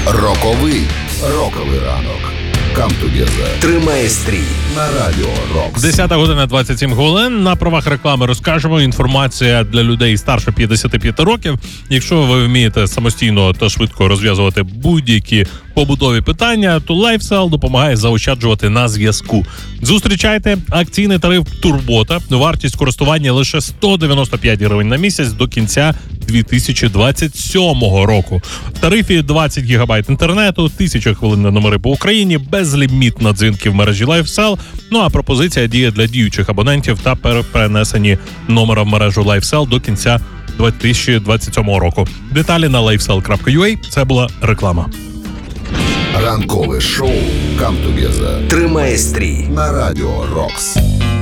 Роковий ранок. Come together. Тримає стрій На Радіо Рокс. 10 година 27 хвилин. На правах реклами розкажемо. Інформація для людей старше 55 років. Якщо ви вмієте самостійно та швидко розв'язувати будь-які побутові питання, то LifeSell допомагає заощаджувати на зв'язку. Зустрічайте акційний тариф Турбота. Вартість користування лише 195 гривень на місяць до кінця 2027 року. В тарифі 20 гігабайт інтернету, 1000 хвилин на номери по Україні, безліміт на дзвінки в мережі LifeSell. Ну а пропозиція діє для діючих абонентів та перенесені номера в мережу LifeSell до кінця 2027 року. Деталі на lifesell.ua. Це була реклама. Ранкове шоу Come together. тримає стрій. На Радіо Рокс.